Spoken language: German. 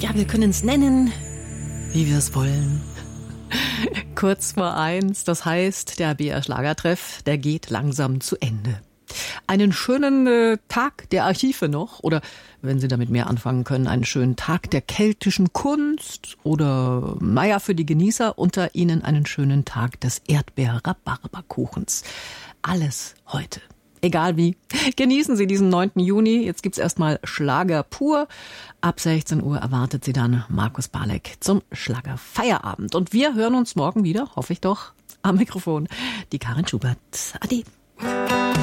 Ja, wir können es nennen, wie wir es wollen. Kurz vor 1, das heißt, der BR Schlagertreff, der geht langsam zu Ende. Einen schönen Tag der Archive noch, oder wenn Sie damit mehr anfangen können, einen schönen Tag der keltischen Kunst oder, naja, für die Genießer unter Ihnen einen schönen Tag des Erdbeer-Rhabarberkuchens. Alles heute. Egal wie. Genießen Sie diesen 9. Juni. Jetzt gibt's erstmal Schlager pur. Ab 16 Uhr erwartet Sie dann Markus Balek zum Schlagerfeierabend. Und wir hören uns morgen wieder, hoffe ich doch, am Mikrofon. Die Karin Schubert. Ade.